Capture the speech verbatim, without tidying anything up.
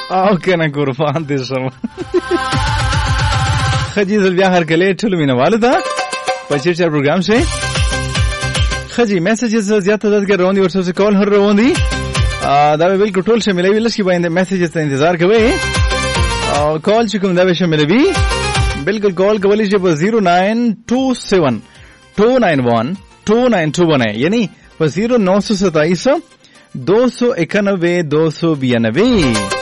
او کنه قربان دې شم. خجی زل بیا هر کله ټول مینه والده په چیر چیر پروګرام شي. خجی میسجز زیاته دد کې روان دي ورسره کال هر روان دي. دا به بالکل ټول شاملې ویل شي باندې میسجز ته انتظار کوي او کال چې کوم دا به شاملوي بالکل کال کولی شي په zero nine two seven two nine one two nine two one یعنی په zero nine two seven two one one two two nine two.